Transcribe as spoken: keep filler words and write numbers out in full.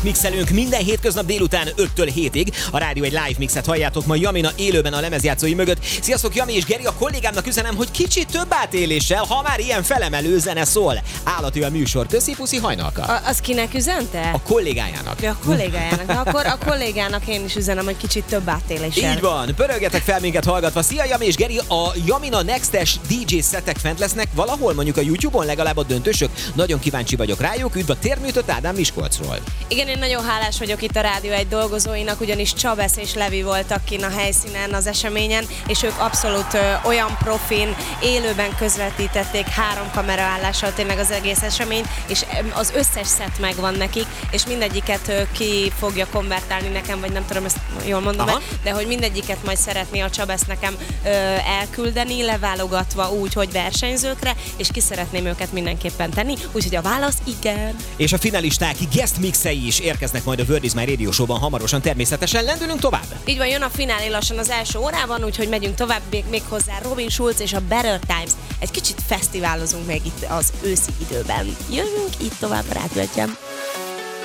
Mixelünk minden hétköznap délután öttől hétig. A rádió egy live mixet halljátok ma Jamina élőben a lemezjátszói mögött. Sziasztok, Jami és Geri, a kollégámnak üzenem, hogy kicsit több átéléssel, ha már ilyen felemelő zene szól. Állati a műsor. Köszi, puszi, hajnalka. A, az kinek üzente? A kollégájának. Ja, a kollégájának. De akkor a kollégának én is üzenem, hogy kicsit több átéléssel. Így van. Pörögjetek fel minket hallgatva. Szia, Jami és Geri, a Jamina Next-es dé dzsé szettek fent lesznek valahol, mondjuk a YouTube-on, legalább a döntősök. Nagyon kíváncsi vagyok rájuk. Üdv a térműtött Ádám Miskolcról. Igen, én nagyon hálás vagyok itt a Rádió egy dolgozóinak, ugyanis Csabesz és Levi voltak kint a helyszínen az eseményen, és ők abszolút ö, olyan profin, élőben közvetítették három kameraállással tényleg az egész eseményt, és az összes szett megvan nekik, és mindegyiket ö, ki fogja konvertálni nekem, vagy nem tudom, ezt jól mondom el, de hogy mindegyiket majd szeretné a Csabesz nekem ö, elküldeni, leválogatva úgy, hogy versenyzőkre, és ki szeretném őket mindenképpen tenni, úgyhogy a válasz igen. És a finalisták guest mixei is érkeznek majd a Word is My Radio Show-ban hamarosan, természetesen lendülünk tovább. Így van, jön a finálé lassan az első órában, úgyhogy megyünk tovább, még, még hozzá Robin Schulz és a Better Times. Egy kicsit fesztiválozunk még itt az őszi időben. Jövünk itt tovább, Rádió egyen.